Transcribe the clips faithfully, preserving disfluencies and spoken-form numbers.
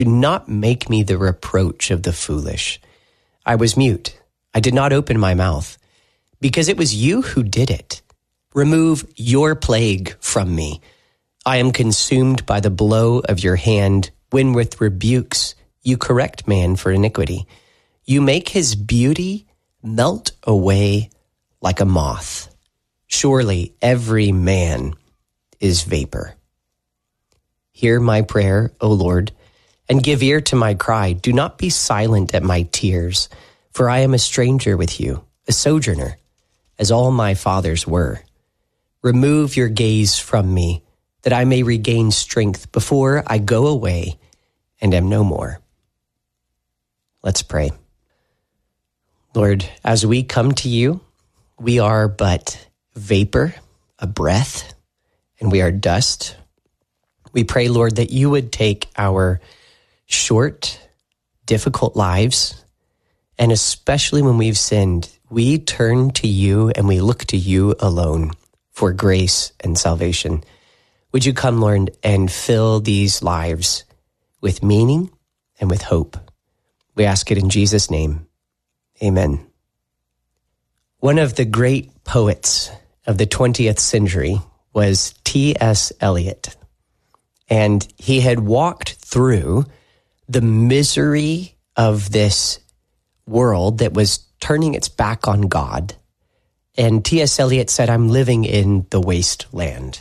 Do not make me the reproach of the foolish. I was mute. I did not open my mouth, because it was you who did it. Remove your plague from me. I am consumed by the blow of your hand, when with rebukes you correct man for iniquity. You make his beauty melt away like a moth. Surely every man is vapor. Hear my prayer, O Lord, and give ear to my cry. Do not be silent at my tears, for I am a stranger with you, a sojourner, as all my fathers were. Remove your gaze from me, that I may regain strength before I go away and am no more. Let's pray. Lord, as we come to you, we are but vapor, a breath, and we are dust. We pray, Lord, that you would take our short, difficult lives, and especially when we've sinned, we turn to you and we look to you alone for grace and salvation. Would you come, Lord, and fill these lives with meaning and with hope? We ask it in Jesus' name. Amen. One of the great poets of the twentieth century was T S Eliot, and he had walked through the misery of this world that was turning its back on God. And T S Eliot said, I'm living in the wasteland.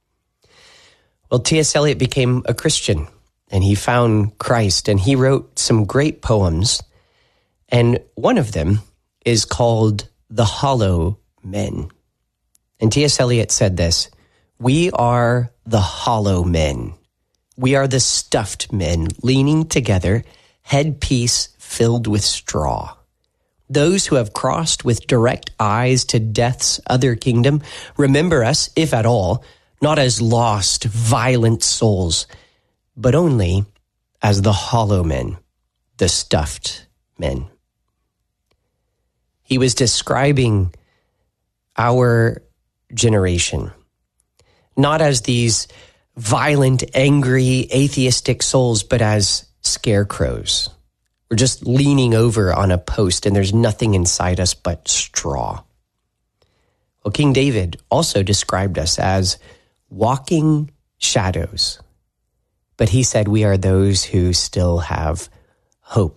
Well, T S Eliot became a Christian, and he found Christ, and he wrote some great poems. And one of them is called The Hollow Men. And T S Eliot said this, we are the hollow men. We are the stuffed men leaning together, headpiece filled with straw. Those who have crossed with direct eyes to death's other kingdom, remember us, if at all, not as lost, violent souls, but only as the hollow men, the stuffed men. He was describing our generation, not as these violent, angry, atheistic souls, but as scarecrows. We're just leaning over on a post and there's nothing inside us but straw. Well, King David also described us as walking shadows, but he said we are those who still have hope.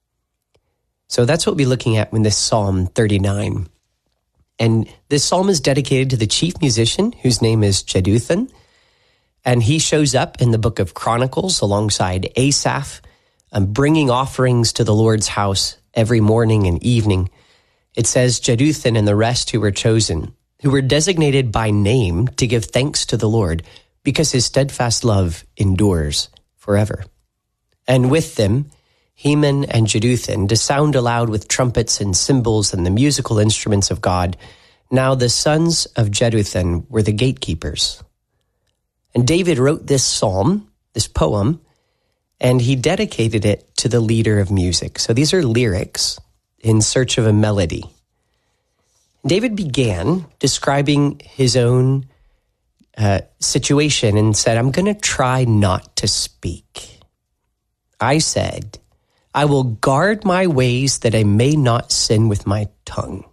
So that's what we'll be looking at in this Psalm thirty-nine. And this psalm is dedicated to the chief musician, whose name is Jeduthun. And he shows up in the book of Chronicles alongside Asaph, um, bringing offerings to the Lord's house every morning and evening. It says, Jeduthun and the rest who were chosen, who were designated by name to give thanks to the Lord, because his steadfast love endures forever. And with them, Heman and Jeduthun, to sound aloud with trumpets and cymbals and the musical instruments of God. Now the sons of Jeduthun were the gatekeepers. And David wrote this psalm, this poem, and he dedicated it to the leader of music. So these are lyrics in search of a melody. David began describing his own uh, situation and said, I'm going to try not to speak. I said, I will guard my ways that I may not sin with my tongue.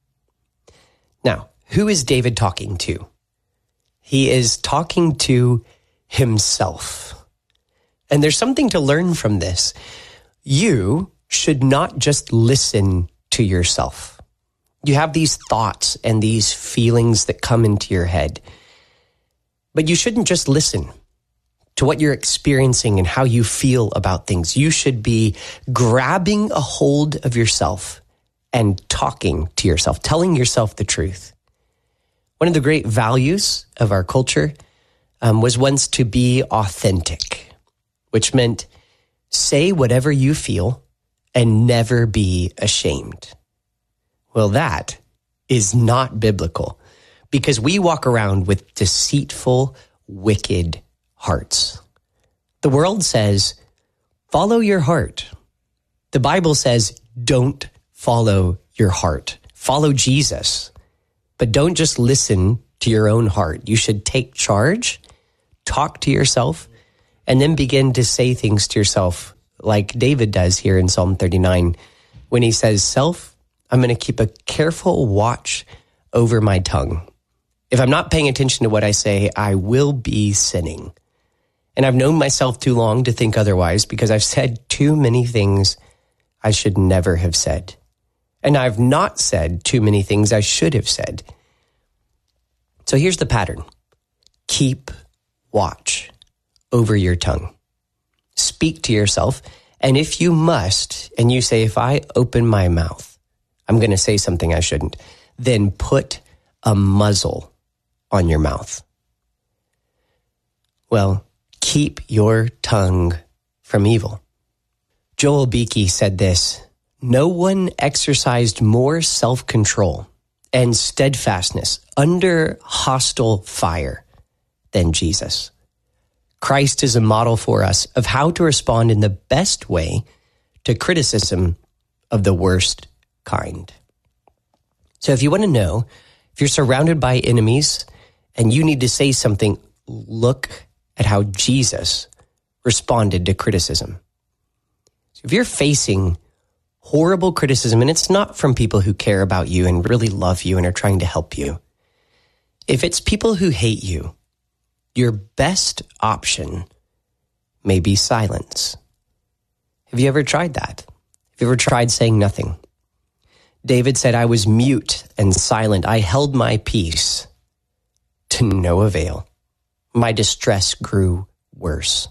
Now, who is David talking to? He is talking to himself. And there's something to learn from this. You should not just listen to yourself. You have these thoughts and these feelings that come into your head. But you shouldn't just listen to what you're experiencing and how you feel about things. You should be grabbing a hold of yourself and talking to yourself, telling yourself the truth. One of the great values of our culture um, was once to be authentic, which meant say whatever you feel and never be ashamed. Well, that is not biblical, because we walk around with deceitful, wicked hearts. The world says, follow your heart. The Bible says, don't follow your heart. Follow Jesus. But don't just listen to your own heart. You should take charge, talk to yourself, And then begin to say things to yourself like David does here in Psalm thirty-nine when he says, self, I'm going to keep a careful watch over my tongue. If I'm not paying attention to what I say, I will be sinning. And I've known myself too long to think otherwise because I've said too many things I should never have said. And I've not said too many things I should have said. So here's the pattern. Keep watch over your tongue. Speak to yourself. And if you must, and you say, if I open my mouth, I'm going to say something I shouldn't, then put a muzzle on your mouth. Well, keep your tongue from evil. Joel Beeke said this, no one exercised more self-control and steadfastness under hostile fire than Jesus. Christ is a model for us of how to respond in the best way to criticism of the worst kind. So if you want to know, if you're surrounded by enemies and you need to say something, look at how Jesus responded to criticism. So if you're facing horrible criticism, and it's not from people who care about you and really love you and are trying to help you, if it's people who hate you, your best option may be silence. Have you ever tried that? Have you ever tried saying nothing? David said, I was mute and silent. I held my peace to no avail. My distress grew worse.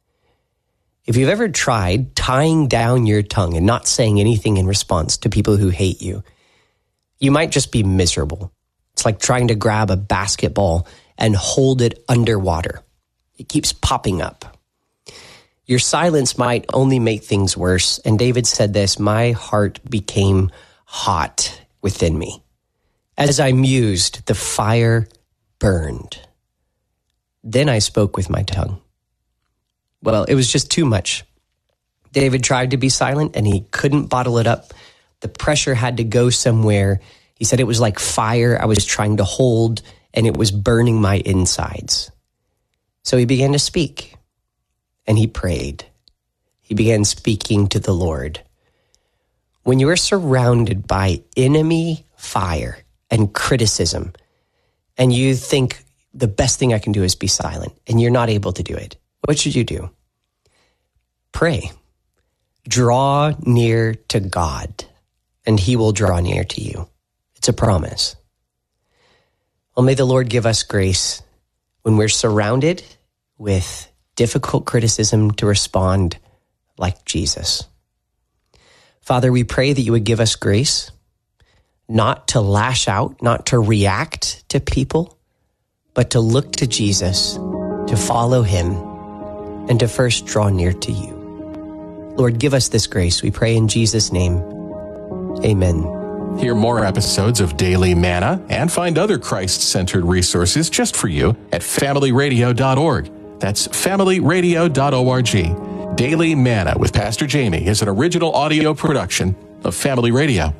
If you've ever tried tying down your tongue and not saying anything in response to people who hate you, you might just be miserable. It's like trying to grab a basketball and hold it underwater. It keeps popping up. Your silence might only make things worse. And David said this, my heart became hot within me. As I mused, the fire burned. Then I spoke with my tongue. Well, it was just too much. David tried to be silent and he couldn't bottle it up. The pressure had to go somewhere. He said it was like fire I was trying to hold and it was burning my insides. So he began to speak and he prayed. He began speaking to the Lord. When you are surrounded by enemy fire and criticism and you think the best thing I can do is be silent and you're not able to do it, what should you do? Pray. Draw near to God and he will draw near to you. It's a promise. Well, may the Lord give us grace when we're surrounded with difficult criticism to respond like Jesus. Father, we pray that you would give us grace not to lash out, not to react to people, but to look to Jesus, to follow him, and to first draw near to you. Lord, give us this grace. We pray in Jesus' name. Amen. Hear more episodes of Daily Manna and find other Christ-centered resources just for you at family radio dot org. That's family radio dot org. Daily Manna with Pastor Jamie is an original audio production of Family Radio.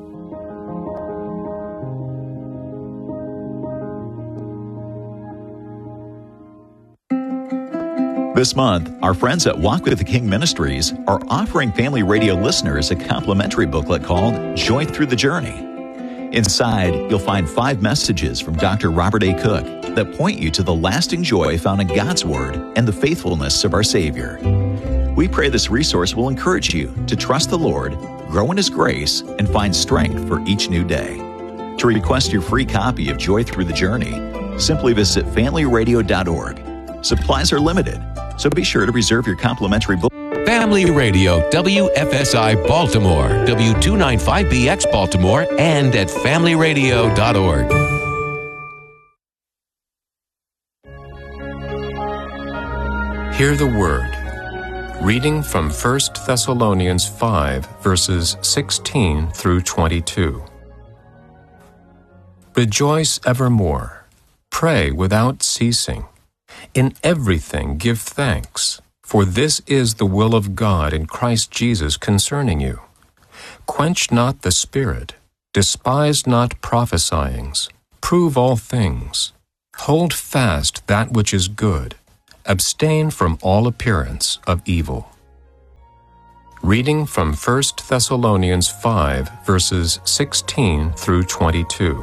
This month, our friends at Walk with the King Ministries are offering Family Radio listeners a complimentary booklet called Joy Through the Journey. Inside, you'll find five messages from Doctor Robert A. Cook that point you to the lasting joy found in God's Word and the faithfulness of our Savior. We pray this resource will encourage you to trust the Lord, grow in His grace, and find strength for each new day. To request your free copy of Joy Through the Journey, simply visit family radio dot org. Supplies are limited, so be sure to reserve your complimentary book. Family Radio, W F S I Baltimore, W two ninety-five B X Baltimore, and at family radio dot org. Hear the Word. Reading from First Thessalonians five, verses sixteen through twenty-two. Rejoice evermore. Pray without ceasing. In everything give thanks, for this is the will of God in Christ Jesus concerning you. Quench not the Spirit, despise not prophesyings, prove all things, hold fast that which is good, abstain from all appearance of evil. Reading from First Thessalonians five, verses sixteen through twenty-two.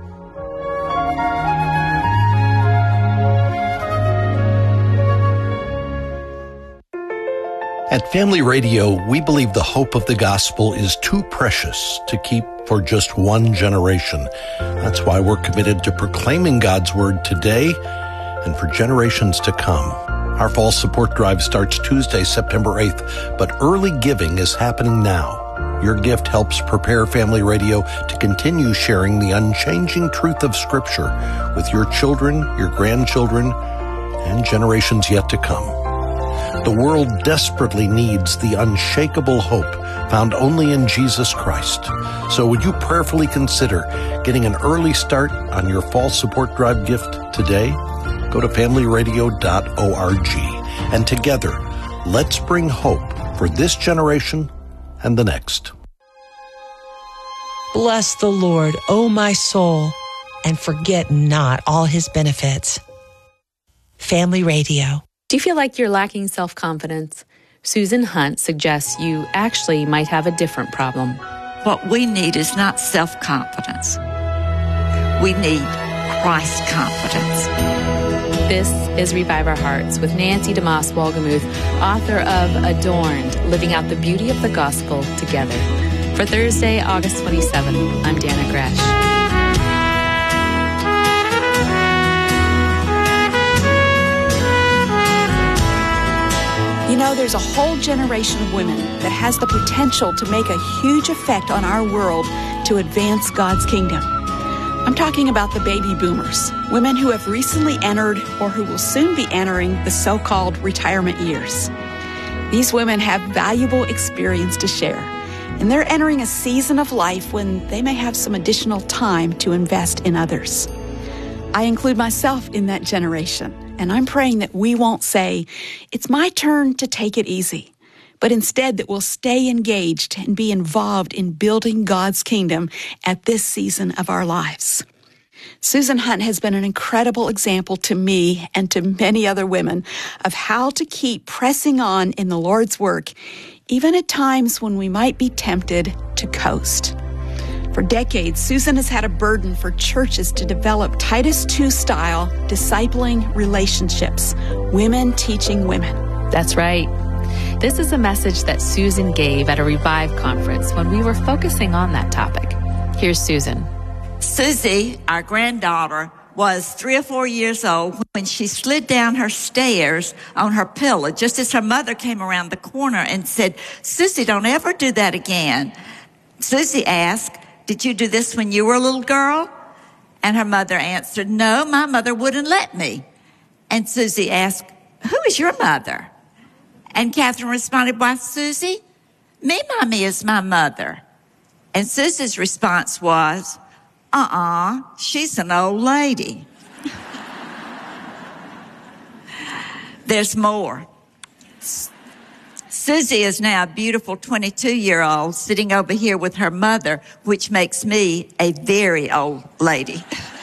At Family Radio, we believe the hope of the gospel is too precious to keep for just one generation. That's why we're committed to proclaiming God's word today and for generations to come. Our fall support drive starts Tuesday, September eighth, but early giving is happening now. Your gift helps prepare Family Radio to continue sharing the unchanging truth of Scripture with your children, your grandchildren, and generations yet to come. The world desperately needs the unshakable hope found only in Jesus Christ. So would you prayerfully consider getting an early start on your fall support drive gift today? Go to family radio dot org, and together, let's bring hope for this generation and the next. Bless the Lord, O my soul, and forget not all his benefits. Family Radio. Do you feel like you're lacking self-confidence? Susan Hunt suggests you actually might have a different problem. What we need is not self-confidence. We need Christ confidence. This is Revive Our Hearts with Nancy DeMoss Wolgemuth, author of Adorned, Living Out the Beauty of the Gospel Together. For Thursday, August twenty-seventh, I'm Dana Gresh. You know, there's a whole generation of women that has the potential to make a huge effect on our world to advance God's kingdom. I'm talking about the baby boomers, women who have recently entered or who will soon be entering the so-called retirement years. These women have valuable experience to share, and they're entering a season of life when they may have some additional time to invest in others. I include myself in that generation. And I'm praying that we won't say, it's my turn to take it easy, but instead that we'll stay engaged and be involved in building God's kingdom at this season of our lives. Susan Hunt has been an incredible example to me and to many other women of how to keep pressing on in the Lord's work, even at times when we might be tempted to coast. For decades, Susan has had a burden for churches to develop Titus two style discipling relationships, women teaching women. That's right. This is a message that Susan gave at a Revive conference when we were focusing on that topic. Here's Susan. Susie, our granddaughter, was three or four years old when she slid down her stairs on her pillow just as her mother came around the corner and said, Susie, don't ever do that again. Susie asked, did you do this when you were a little girl? And her mother answered, no, my mother wouldn't let me. And Susie asked, who is your mother? And Catherine responded, why, Susie, me, Mommy, is my mother. And Susie's response was, uh-uh, she's an old lady. There's more. Susie is now a beautiful twenty-two-year-old sitting over here with her mother, which makes me a very old lady.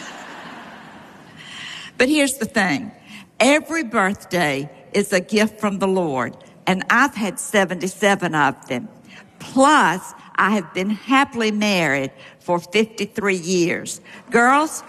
But here's the thing. Every birthday is a gift from the Lord, and I've had seventy-seven of them. Plus, I have been happily married for fifty-three years. Girls,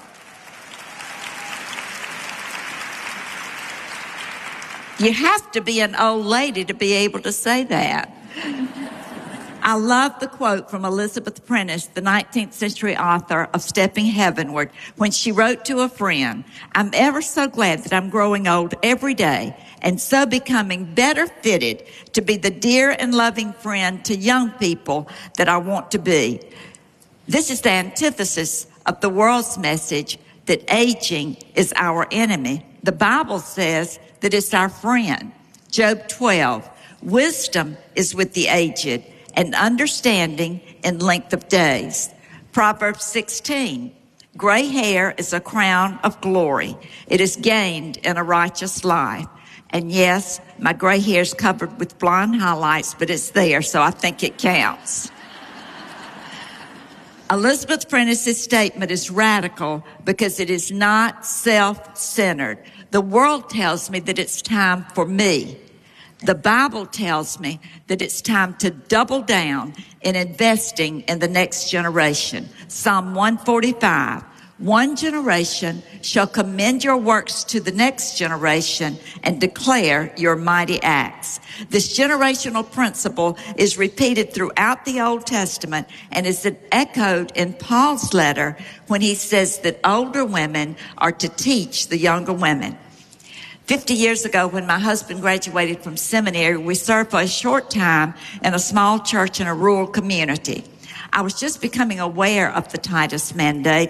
you have to be an old lady to be able to say that. I love the quote from Elizabeth Prentice, the nineteenth century author of Stepping Heavenward, when she wrote to a friend, I'm ever so glad that I'm growing old every day and so becoming better fitted to be the dear and loving friend to young people that I want to be. This is the antithesis of the world's message that aging is our enemy. The Bible says that it's our friend. Job twelve, wisdom is with the aged, and understanding in length of days. Proverbs sixteen, gray hair is a crown of glory. It is gained in a righteous life. And yes, my gray hair is covered with blonde highlights, but it's there, so I think it counts. Elizabeth Prentice's statement is radical because it is not self-centered. The world tells me that it's time for me. The Bible tells me that it's time to double down in investing in the next generation. Psalm one forty-five, one generation shall commend your works to the next generation and declare your mighty acts. This generational principle is repeated throughout the Old Testament and is echoed in Paul's letter when he says that older women are to teach the younger women. Fifty years ago, when my husband graduated from seminary, we served for a short time in a small church in a rural community. I was just becoming aware of the Titus mandate,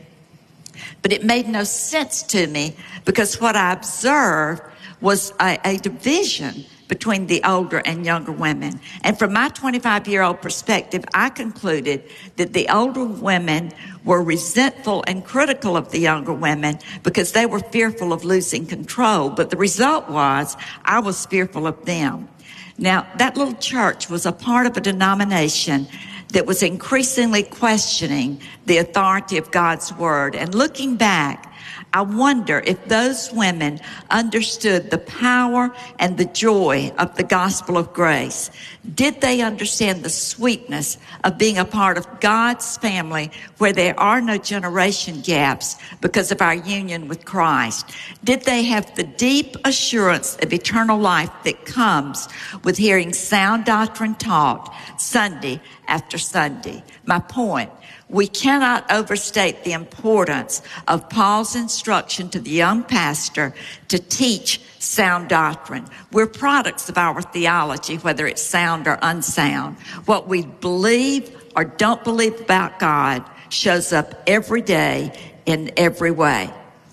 but it made no sense to me because what I observed was a, a division between the older and younger women. And from my twenty-five-year-old perspective, I concluded that the older women were resentful and critical of the younger women because they were fearful of losing control. But the result was I was fearful of them. Now, that little church was a part of a denomination that was increasingly questioning the authority of God's word. And looking back, I wonder if those women understood the power and the joy of the gospel of grace. Did they understand the sweetness of being a part of God's family where there are no generation gaps because of our union with Christ? Did they have the deep assurance of eternal life that comes with hearing sound doctrine taught Sunday after Sunday? My point, we cannot overstate the importance of Paul's instruction to the young pastor to teach sound doctrine. We're products of our theology, whether it's sound or unsound. What we believe or don't believe about God shows up every day in every way.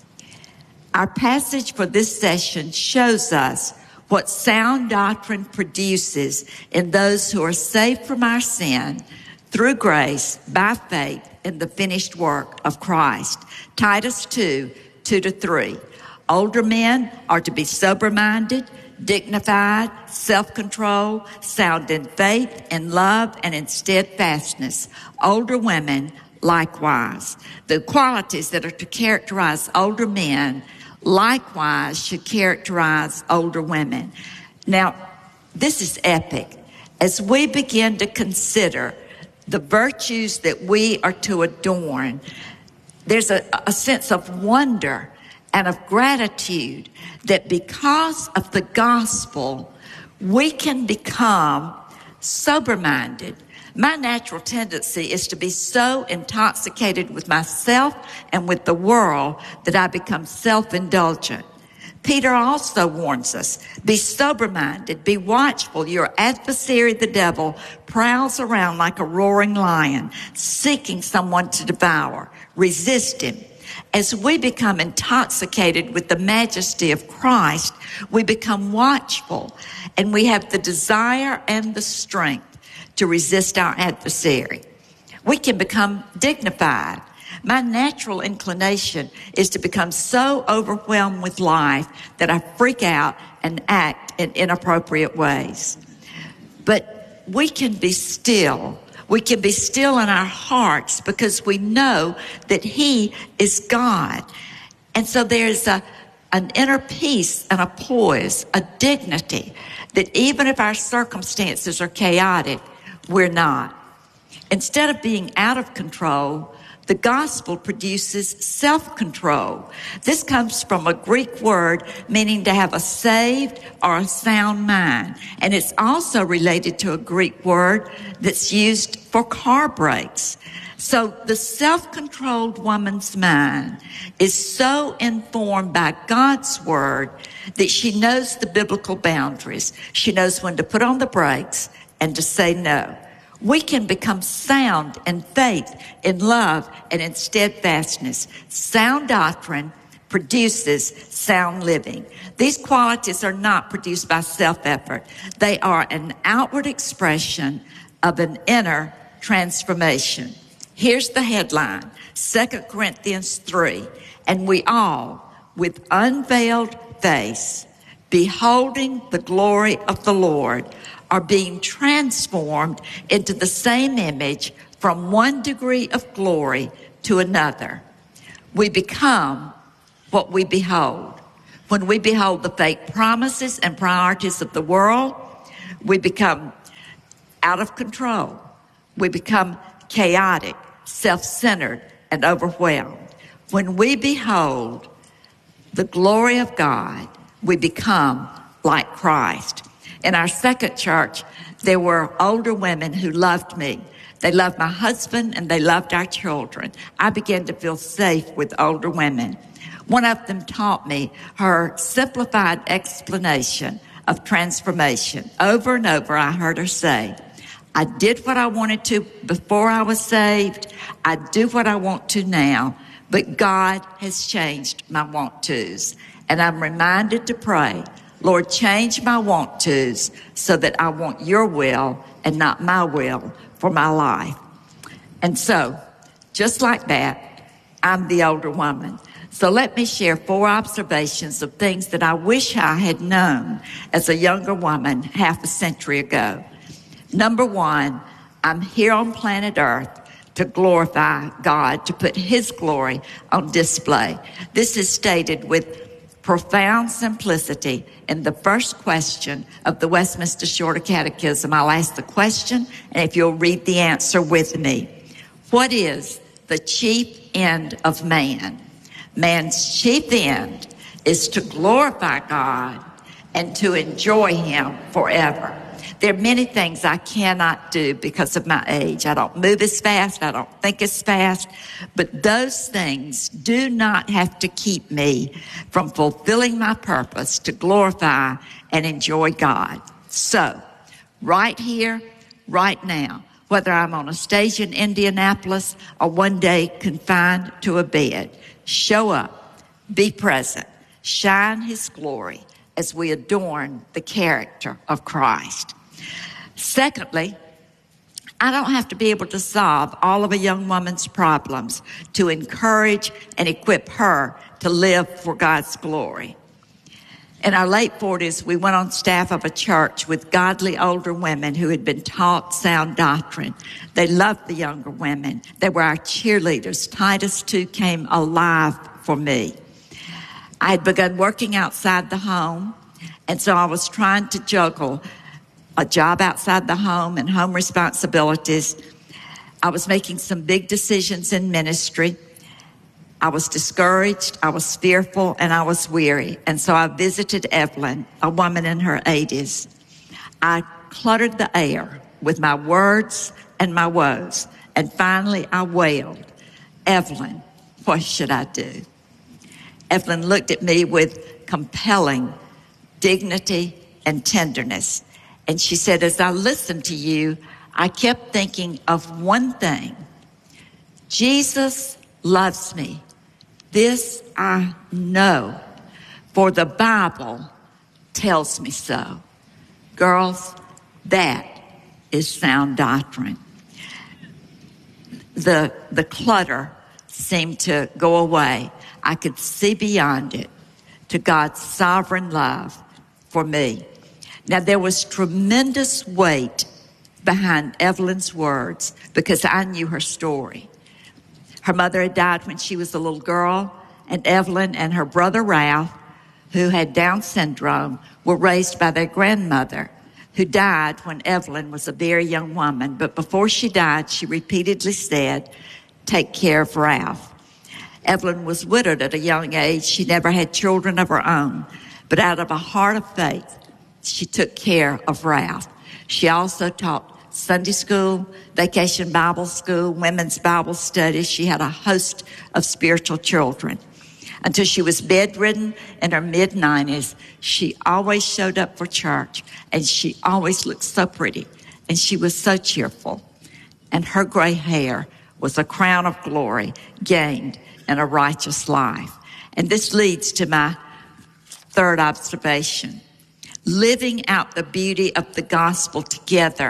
Our passage for this session shows us what sound doctrine produces in those who are saved from our sin through grace, by faith, in the finished work of Christ. Titus two, two to three. Older men are to be sober-minded, dignified, self-controlled, sound in faith, in love, and in steadfastness. Older women, likewise. The qualities that are to characterize older men, likewise, should characterize older women. Now, this is epic. As we begin to consider the virtues that we are to adorn, there's a, a sense of wonder and of gratitude that because of the gospel, we can become sober-minded. My natural tendency is to be so intoxicated with myself and with the world that I become self-indulgent. Peter also warns us, be sober-minded, be watchful. Your adversary, the devil, prowls around like a roaring lion, seeking someone to devour. Resist him. As we become intoxicated with the majesty of Christ, we become watchful, and we have the desire and the strength to resist our adversary. We can become dignified. My natural inclination is to become so overwhelmed with life that I freak out and act in inappropriate ways. But we can be still. We can be still in our hearts because we know that He is God. And so there's a, an inner peace and a poise, a dignity that even if our circumstances are chaotic, we're not. Instead of being out of control, the gospel produces self-control. This comes from a Greek word meaning to have a saved or a sound mind. And it's also related to a Greek word that's used for car brakes. So the self-controlled woman's mind is so informed by God's word that she knows the biblical boundaries. She knows when to put on the brakes and to say no. We can become sound in faith, in love, and in steadfastness. Sound doctrine produces sound living. These qualities are not produced by self-effort. They are an outward expression of an inner transformation. Here's the headline, Second Corinthians three. And we all, with unveiled face, beholding the glory of the Lord, are being transformed into the same image from one degree of glory to another. We become what we behold. When we behold the fake promises and priorities of the world, we become out of control. We become chaotic, self-centered, and overwhelmed. When we behold the glory of God, we become like Christ. In our second church, there were older women who loved me. They loved my husband and they loved our children. I began to feel safe with older women. One of them taught me her simplified explanation of transformation. Over and over, I heard her say, I did what I wanted to before I was saved. I do what I want to now, but God has changed my want-tos. And I'm reminded to pray, Lord, change my want-tos so that I want your will and not my will for my life. And so, just like that, I'm the older woman. So let me share four observations of things that I wish I had known as a younger woman half a century ago. Number one, I'm here on planet Earth to glorify God, to put his glory on display. This is stated with profound simplicity in the first question of the Westminster Shorter Catechism. I'll ask the question, and if you'll read the answer with me. What is the chief end of man? Man's chief end is to glorify God and to enjoy him forever. There are many things I cannot do because of my age. I don't move as fast. I don't think as fast. But those things do not have to keep me from fulfilling my purpose to glorify and enjoy God. So, right here, right now, whether I'm on a stage in Indianapolis or one day confined to a bed, show up, be present, shine his glory as we adorn the character of Christ. Secondly, I don't have to be able to solve all of a young woman's problems to encourage and equip her to live for God's glory. In our late forties, we went on staff of a church with godly older women who had been taught sound doctrine. They loved the younger women. They were our cheerleaders. Titus two came alive for me. I had begun working outside the home, and so I was trying to juggle a job outside the home and home responsibilities. I was making some big decisions in ministry. I was discouraged, I was fearful, and I was weary. And so I visited Evelyn, a woman in her eighties. I cluttered the air with my words and my woes. And finally I wailed, Evelyn, what should I do? Evelyn looked at me with compelling dignity and tenderness. And she said, as I listened to you, I kept thinking of one thing. Jesus loves me. This I know, for the Bible tells me so. Girls, that is sound doctrine. The, the clutter seemed to go away. I could see beyond it to God's sovereign love for me. Now, there was tremendous weight behind Evelyn's words because I knew her story. Her mother had died when she was a little girl, and Evelyn and her brother Ralph, who had Down syndrome, were raised by their grandmother, who died when Evelyn was a very young woman. But before she died, she repeatedly said, take care of Ralph. Evelyn was widowed at a young age. She never had children of her own. But out of a heart of faith, she took care of Ralph. She also taught Sunday school, vacation Bible school, women's Bible studies. She had a host of spiritual children. Until she was bedridden in her mid-nineties, she always showed up for church, and she always looked so pretty, and she was so cheerful. And her gray hair was a crown of glory gained in a righteous life. And this leads to my third observation. Living out the beauty of the gospel together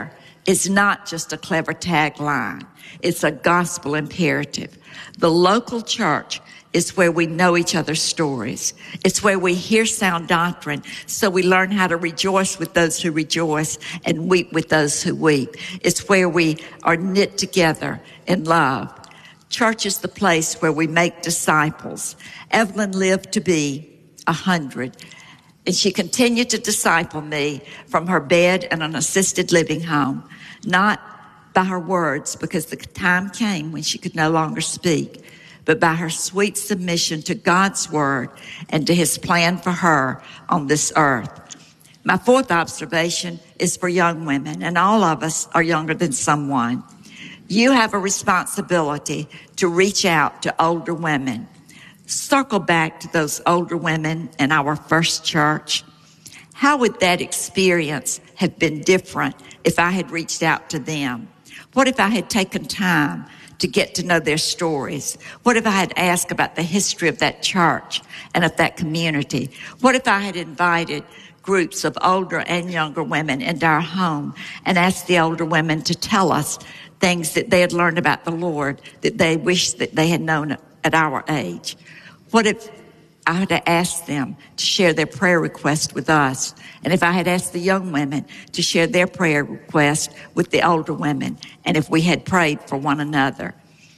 is not just a clever tagline. It's a gospel imperative. The local church is where we know each other's stories. It's where we hear sound doctrine, so we learn how to rejoice with those who rejoice and weep with those who weep. It's where we are knit together in love. Church is the place where we make disciples. Evelyn lived to be a hundred, and she continued to disciple me from her bed in an assisted living home, not by her words, because the time came when she could no longer speak, but by her sweet submission to God's word and to his plan for her on this earth. My fourth observation is for young women, and all of us are younger than someone. You have a responsibility to reach out to older women. Circle back to those older women in our first church. How would that experience have been different if I had reached out to them? What if I had taken time to get to know their stories? What if I had asked about the history of that church and of that community? What if I had invited groups of older and younger women into our home and asked the older women to tell us things that they had learned about the Lord that they wished that they had known at our age? What if I had asked them to share their prayer request with us? And if I had asked the young women to share their prayer request with the older women, and if we had prayed for one another?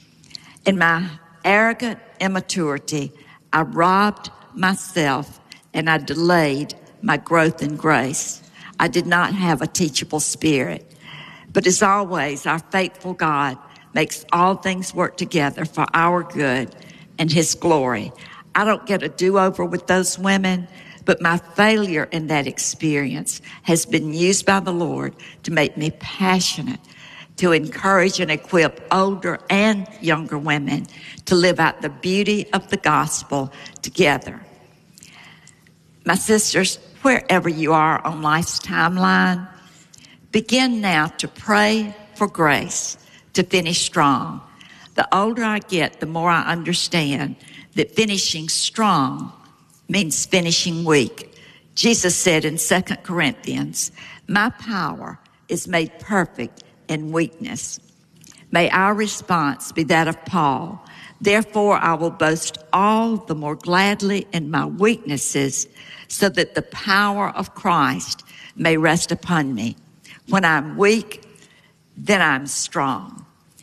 In my arrogant immaturity, I robbed myself and I delayed my growth in grace. I did not have a teachable spirit. But as always, our faithful God makes all things work together for our good and his glory. I don't get a do-over with those women, but my failure in that experience has been used by the Lord to make me passionate, to encourage and equip older and younger women to live out the beauty of the gospel together. My sisters, wherever you are on life's timeline, begin now to pray for grace to finish strong. The older I get, the more I understand that finishing strong means finishing weak. Jesus said in Second Corinthians, my power is made perfect in weakness. May our response be that of Paul. Therefore, I will boast all the more gladly in my weaknesses, so that the power of Christ may rest upon me. When I'm weak, then I'm strong.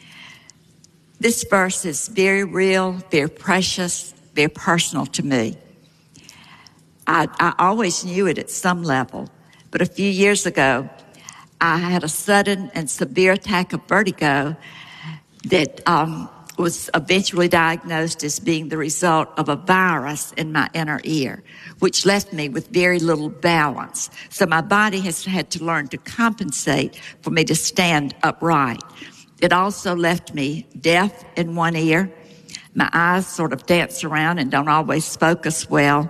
This verse is very real, very precious, very personal to me. I, I always knew it at some level, but a few years ago, I had a sudden and severe attack of vertigo that um, was eventually diagnosed as being the result of a virus in my inner ear, which left me with very little balance. So my body has had to learn to compensate for me to stand upright. It also left me deaf in one ear. My eyes sort of dance around and don't always focus well.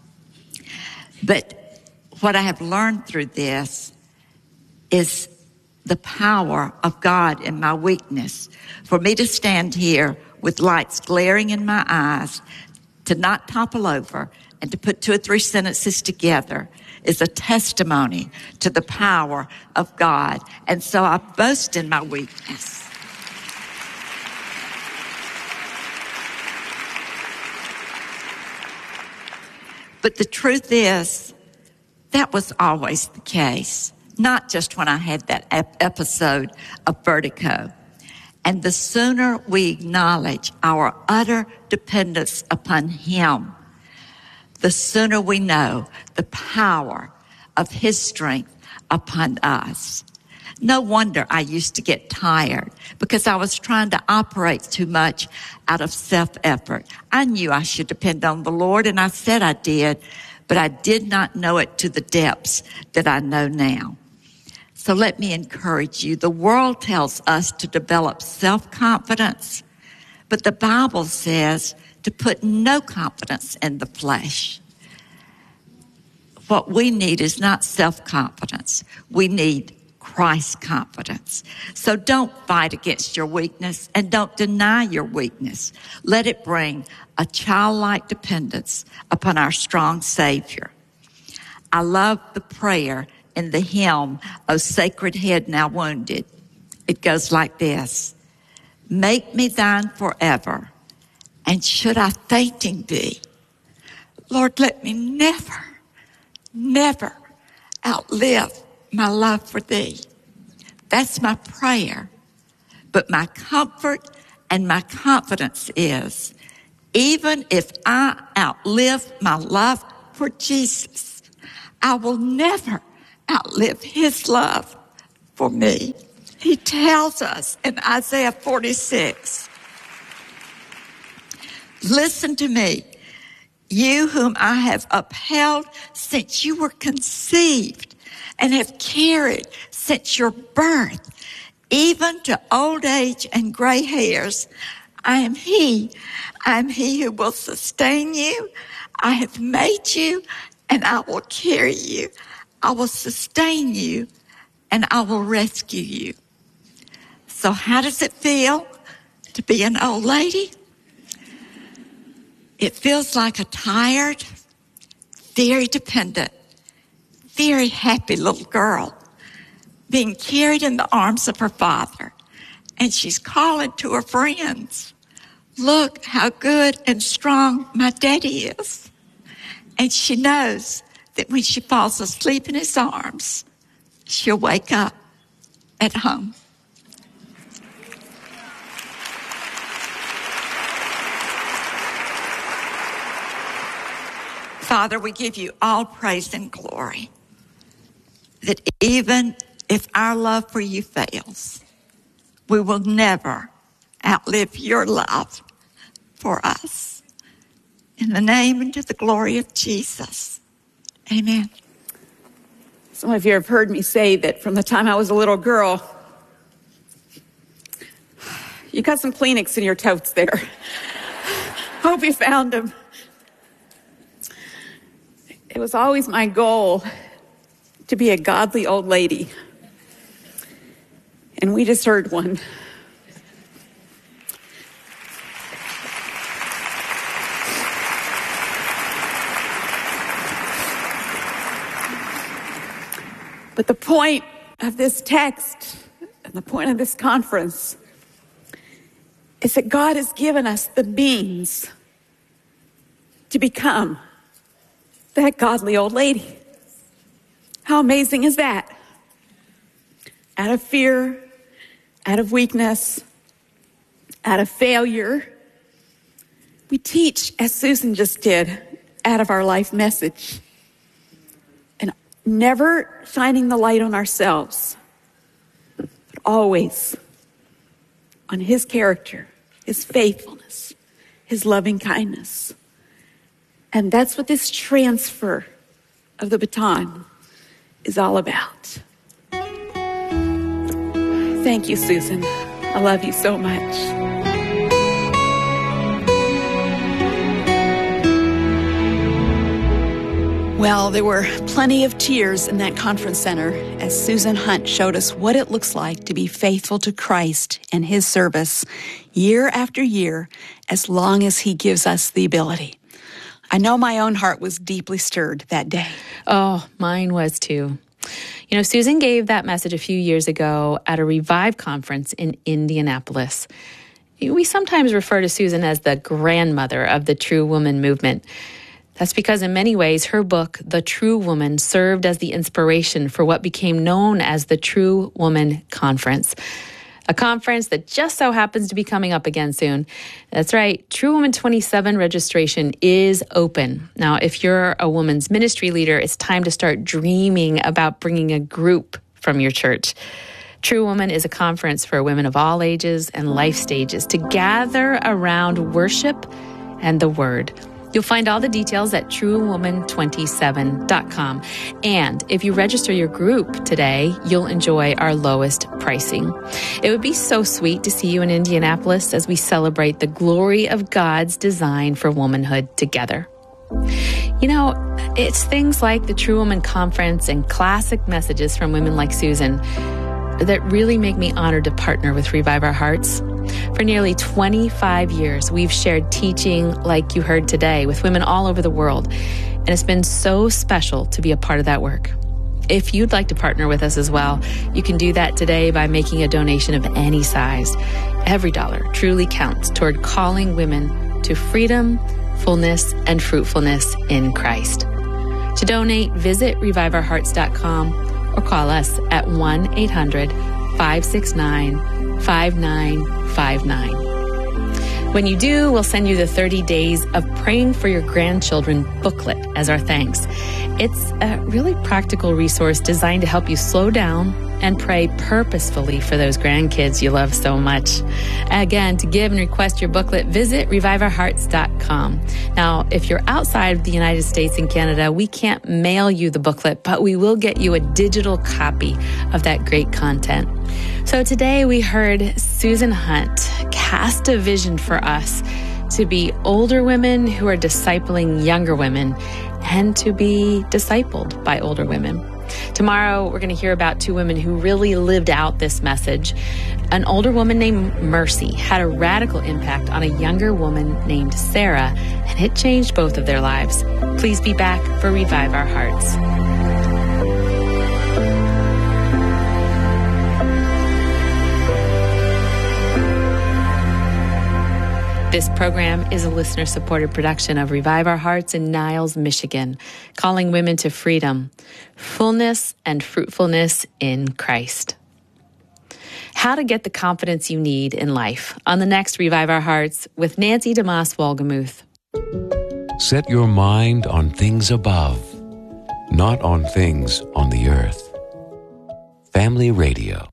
But what I have learned through this is the power of God in my weakness. For me to stand here with lights glaring in my eyes, to not topple over, and to put two or three sentences together is a testimony to the power of God. And so I boast in my weakness. But the truth is, that was always the case, not just when I had that ep- episode of vertigo. And the sooner we acknowledge our utter dependence upon Him, the sooner we know the power of His strength upon us. No wonder I used to get tired, because I was trying to operate too much out of self-effort. I knew I should depend on the Lord, and I said I did, but I did not know it to the depths that I know now. So let me encourage you. The world tells us to develop self-confidence, but the Bible says to put no confidence in the flesh. What we need is not self-confidence. We need Christ confidence. So don't fight against your weakness, and don't deny your weakness. Let it bring a childlike dependence upon our strong Savior. I love the prayer in the hymn, O Sacred Head Now Wounded. It goes like this. Make me thine forever, and should I fainting be, Lord, let me never, never outlive my love for thee. That's my prayer. But my comfort and my confidence is, even if I outlive my love for Jesus, I will never outlive his love for me. He tells us in Isaiah forty-six, listen to me, you whom I have upheld since you were conceived and have carried since your birth, even to old age and gray hairs. I am he. I am he who will sustain you. I have made you and I will carry you. I will sustain you and I will rescue you. So how does it feel to be an old lady? It feels like a tired, very dependent, very happy little girl being carried in the arms of her father. And she's calling to her friends, look how good and strong my daddy is. And she knows that when she falls asleep in his arms, she'll wake up at home. Father, we give you all praise and glory that even if our love for you fails, we will never outlive your love for us. In the name and to the glory of Jesus. Amen. Some of you have heard me say that from the time I was a little girl, you got some Kleenex in your totes there. Hope you found them. It was always my goal to be a godly old lady. And we just heard one. But the point of this text and the point of this conference is that God has given us the means to become that godly old lady. How amazing is that? Out of fear, out of weakness, out of failure, we teach, as Susan just did, out of our life message. And never shining the light on ourselves, but always on his character, his faithfulness, his loving kindness. And that's what this transfer of the baton is all about. Thank you, Susan. I love you so much. Well, there were plenty of tears in that conference center as Susan Hunt showed us what it looks like to be faithful to Christ and his service year after year, as long as he gives us the ability. I know my own heart was deeply stirred that day. Oh, mine was too. You know, Susan gave that message a few years ago at a Revive conference in Indianapolis. We sometimes refer to Susan as the grandmother of the True Woman movement. That's because in many ways, her book, The True Woman, served as the inspiration for what became known as the True Woman Conference. A conference that just so happens to be coming up again soon. That's right, True Woman twenty-seven registration is open. Now, if you're a woman's ministry leader, it's time to start dreaming about bringing a group from your church. True Woman is a conference for women of all ages and life stages to gather around worship and the Word. You'll find all the details at true woman twenty-seven dot com. And if you register your group today, you'll enjoy our lowest pricing. It would be so sweet to see you in Indianapolis as we celebrate the glory of God's design for womanhood together. You know, it's things like the True Woman Conference and classic messages from women like Susan that really make me honored to partner with Revive Our Hearts. For nearly twenty-five years, we've shared teaching like you heard today with women all over the world, and it's been so special to be a part of that work. If you'd like to partner with us as well, you can do that today by making a donation of any size. Every dollar truly counts toward calling women to freedom, fullness, and fruitfulness in Christ. To donate, visit revive our hearts dot com or call us at one eight hundred five six nine five nine five nine. When you do, we'll send you the thirty days of Praying for Your Grandchildren booklet as our thanks. It's a really practical resource designed to help you slow down and pray purposefully for those grandkids you love so much. Again, to give and request your booklet, visit revive our hearts dot com. Now, if you're outside of the United States and Canada, we can't mail you the booklet, but we will get you a digital copy of that great content. So today we heard Susan Hunt cast a vision for us to be older women who are discipling younger women and to be discipled by older women. Tomorrow, we're going to hear about two women who really lived out this message. An older woman named Mercy had a radical impact on a younger woman named Sarah, and it changed both of their lives. Please be back for Revive Our Hearts. This program is a listener-supported production of Revive Our Hearts in Niles, Michigan, calling women to freedom, fullness, and fruitfulness in Christ. How to get the confidence you need in life on the next Revive Our Hearts with Nancy DeMoss Wolgemuth. Set your mind on things above, not on things on the earth. Family Radio.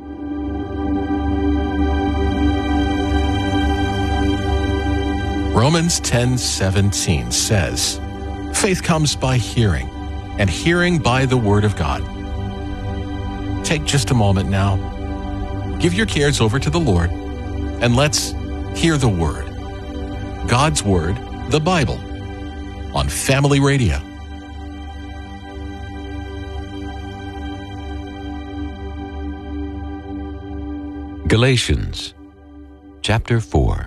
Romans ten seventeen says, faith comes by hearing, and hearing by the Word of God. Take just a moment now. Give your cares over to the Lord, and let's hear the Word. God's Word, the Bible, on Family Radio. Galatians, chapter four.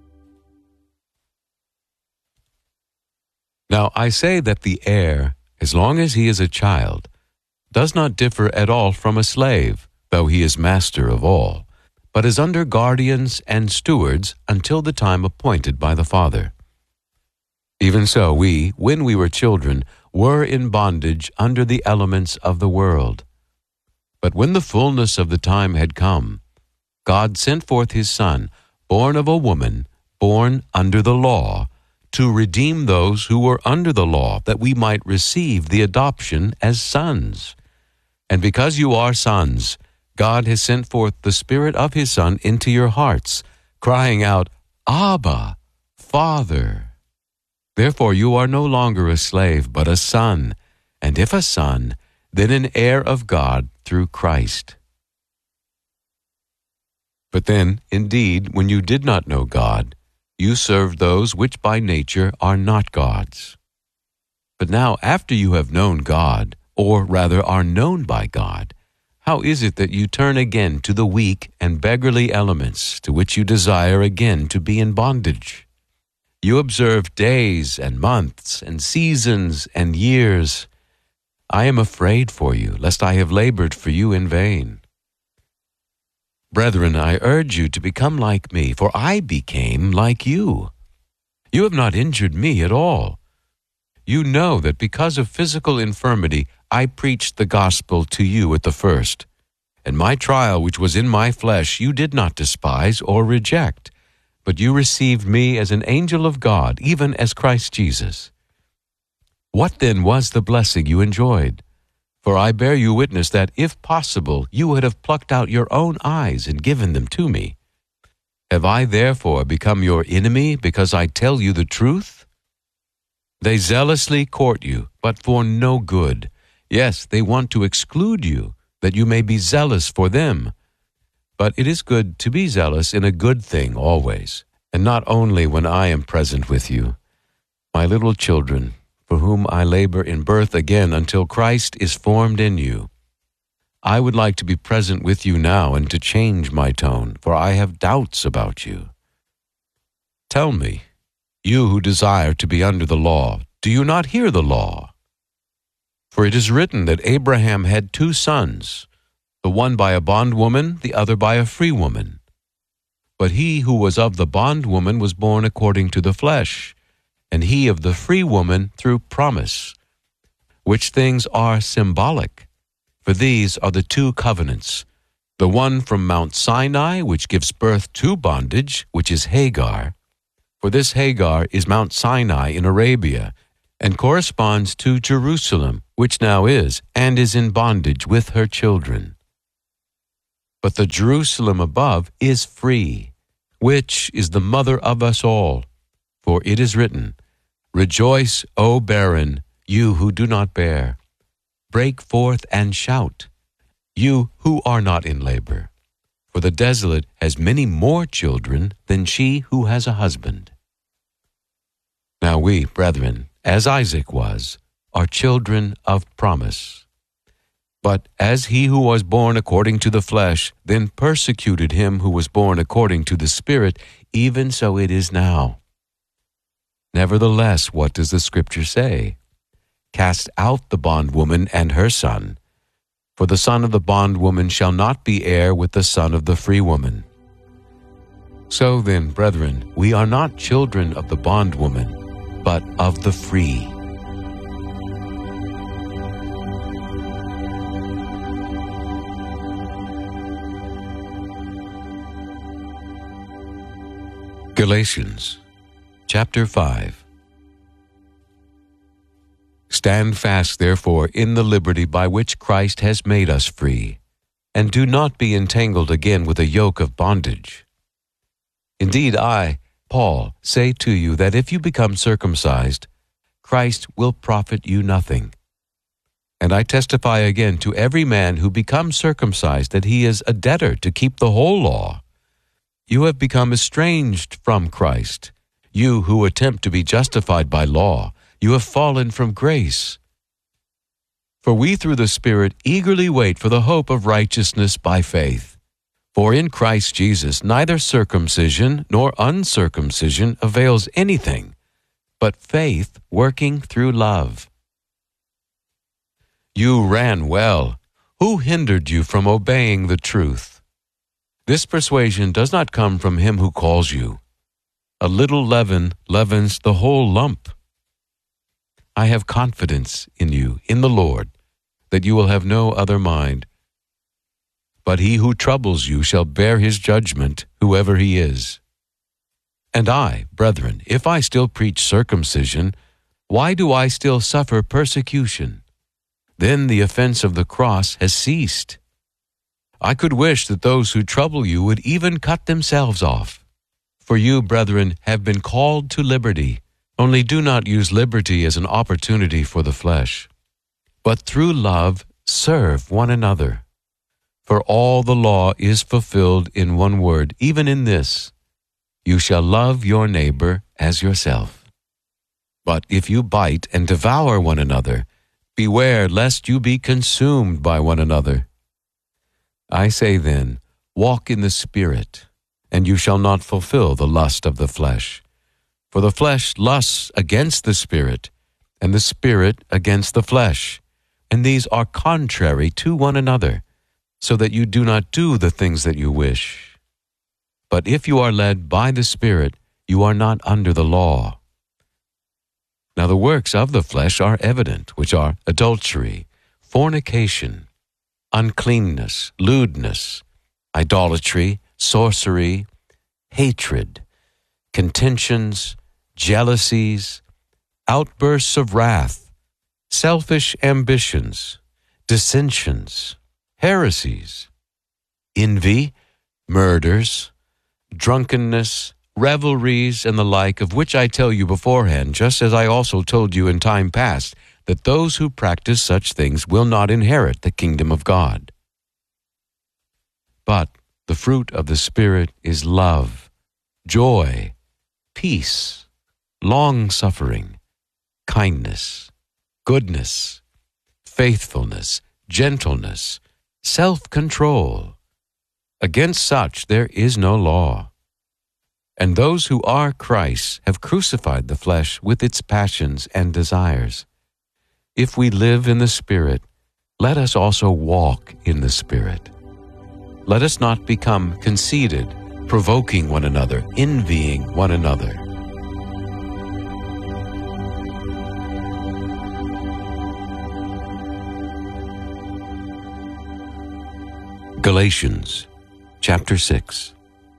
Now I say that the heir, as long as he is a child, does not differ at all from a slave, though he is master of all, but is under guardians and stewards until the time appointed by the Father. Even so we, when we were children, were in bondage under the elements of the world. But when the fullness of the time had come, God sent forth his Son, born of a woman, born under the law, to redeem those who were under the law, that we might receive the adoption as sons. And because you are sons, God has sent forth the Spirit of his Son into your hearts, crying out, Abba, Father. Therefore you are no longer a slave, but a son, and if a son, then an heir of God through Christ. But then, indeed, when you did not know God, you served those which by nature are not gods. But now, after you have known God, or rather are known by God, how is it that you turn again to the weak and beggarly elements to which you desire again to be in bondage? You observe days and months and seasons and years. I am afraid for you, lest I have labored for you in vain. Brethren, I urge you to become like me, for I became like you. You have not injured me at all. You know that because of physical infirmity, I preached the gospel to you at the first. And my trial, which was in my flesh, you did not despise or reject, but you received me as an angel of God, even as Christ Jesus. What then was the blessing you enjoyed? For I bear you witness that, if possible, you would have plucked out your own eyes and given them to me. Have I therefore become your enemy because I tell you the truth? They zealously court you, but for no good. Yes, they want to exclude you, that you may be zealous for them. But it is good to be zealous in a good thing always, and not only when I am present with you. My little children, for whom I labor in birth again until Christ is formed in you. I would like to be present with you now and to change my tone, for I have doubts about you. Tell me, you who desire to be under the law, do you not hear the law? For it is written that Abraham had two sons, the one by a bondwoman, the other by a free woman. But he who was of the bondwoman was born according to the flesh, and he of the free woman through promise, which things are symbolic. For these are the two covenants, the one from Mount Sinai, which gives birth to bondage, which is Hagar. For this Hagar is Mount Sinai in Arabia, and corresponds to Jerusalem, which now is, and is in bondage with her children. But the Jerusalem above is free, which is the mother of us all. For it is written, Rejoice, O barren, you who do not bear. Break forth and shout, you who are not in labor. For the desolate has many more children than she who has a husband. Now we, brethren, as Isaac was, are children of promise. But as he who was born according to the flesh then persecuted him who was born according to the Spirit, even so it is now. Nevertheless, what does the Scripture say? Cast out the bondwoman and her son, for the son of the bondwoman shall not be heir with the son of the free woman. So then, brethren, we are not children of the bondwoman, but of the free. Galatians chapter five. Stand fast, therefore, in the liberty by which Christ has made us free, and do not be entangled again with a yoke of bondage. Indeed, I, Paul, say to you that if you become circumcised, Christ will profit you nothing. And I testify again to every man who becomes circumcised that he is a debtor to keep the whole law. You have become estranged from Christ. You who attempt to be justified by law, you have fallen from grace. For we through the Spirit eagerly wait for the hope of righteousness by faith. For in Christ Jesus neither circumcision nor uncircumcision avails anything, but faith working through love. You ran well. Who hindered you from obeying the truth? This persuasion does not come from him who calls you. A little leaven leavens the whole lump. I have confidence in you, in the Lord, that you will have no other mind. But he who troubles you shall bear his judgment, whoever he is. And I, brethren, if I still preach circumcision, why do I still suffer persecution? Then the offense of the cross has ceased. I could wish that those who trouble you would even cut themselves off. For you, brethren, have been called to liberty. Only do not use liberty as an opportunity for the flesh, but through love serve one another. For all the law is fulfilled in one word, even in this, you shall love your neighbor as yourself. But if you bite and devour one another, beware lest you be consumed by one another. I say then, walk in the Spirit, and you shall not fulfill the lust of the flesh. For the flesh lusts against the Spirit, and the Spirit against the flesh, and these are contrary to one another, so that you do not do the things that you wish. But if you are led by the Spirit, you are not under the law. Now the works of the flesh are evident, which are adultery, fornication, uncleanness, lewdness, idolatry, sorcery, hatred, contentions, jealousies, outbursts of wrath, selfish ambitions, dissensions, heresies, envy, murders, drunkenness, revelries, and the like, of which I tell you beforehand, just as I also told you in time past, that those who practice such things will not inherit the kingdom of God. But the fruit of the Spirit is love, joy, peace, long-suffering, kindness, goodness, faithfulness, gentleness, self-control. Against such there is no law. And those who are Christ's have crucified the flesh with its passions and desires. If we live in the Spirit, let us also walk in the Spirit. Let us not become conceited, provoking one another, envying one another. Galatians chapter six.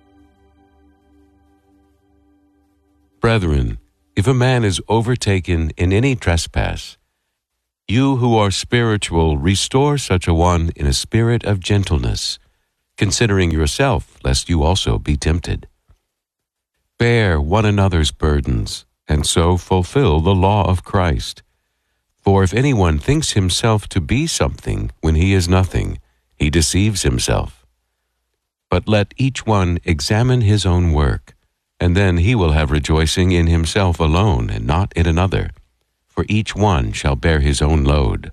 Brethren, if a man is overtaken in any trespass, you who are spiritual, restore such a one in a spirit of gentleness, considering yourself, lest you also be tempted. Bear one another's burdens, and so fulfill the law of Christ. For if anyone thinks himself to be something when he is nothing, he deceives himself. But let each one examine his own work, and then he will have rejoicing in himself alone and not in another, for each one shall bear his own load.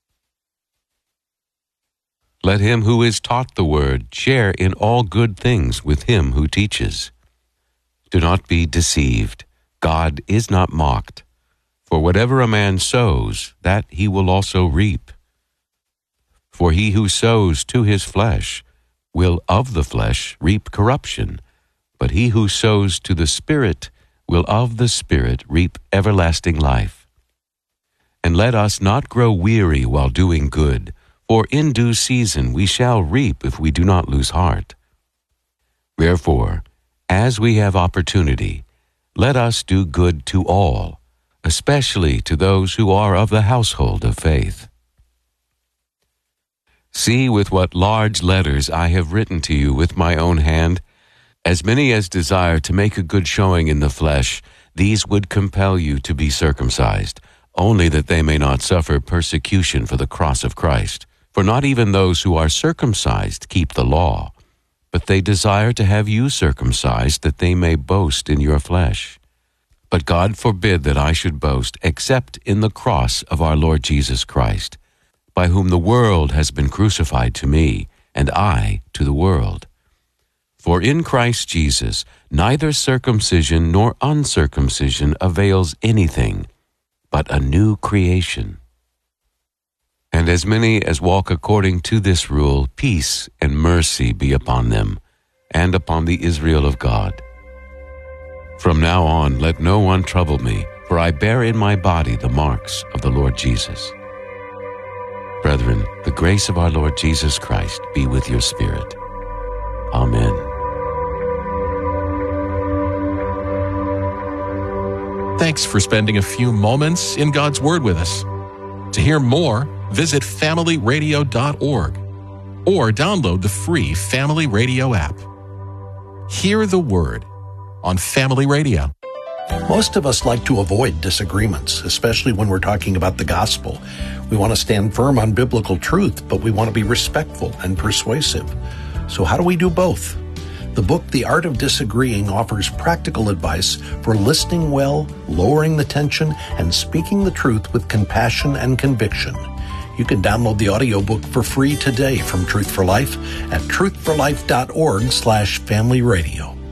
Let him who is taught the word share in all good things with him who teaches. Do not be deceived. God is not mocked. For whatever a man sows, that he will also reap. For he who sows to his flesh will of the flesh reap corruption, but he who sows to the Spirit will of the Spirit reap everlasting life. And let us not grow weary while doing good, for in due season we shall reap if we do not lose heart. Wherefore, as we have opportunity, let us do good to all, especially to those who are of the household of faith. See with what large letters I have written to you with my own hand. As many as desire to make a good showing in the flesh, these would compel you to be circumcised, only that they may not suffer persecution for the cross of Christ. For not even those who are circumcised keep the law, but they desire to have you circumcised, that they may boast in your flesh. But God forbid that I should boast, except in the cross of our Lord Jesus Christ, by whom the world has been crucified to me, and I to the world. For in Christ Jesus neither circumcision nor uncircumcision avails anything, but a new creation. And as many as walk according to this rule, peace and mercy be upon them, and upon the Israel of God. From now on let no one trouble me, for I bear in my body the marks of the Lord Jesus. Brethren, the grace of our Lord Jesus Christ be with your spirit. Amen. Thanks for spending a few moments in God's Word with us. To hear more, visit family radio dot org or download the free Family Radio app. Hear the Word on Family Radio. Most of us like to avoid disagreements, especially when we're talking about the gospel. We want to stand firm on biblical truth, but we want to be respectful and persuasive. So how do we do both? The book, The Art of Disagreeing, offers practical advice for listening well, lowering the tension, and speaking the truth with compassion and conviction. You can download the audiobook for free today from Truth for Life at truth for life dot org slash family radio.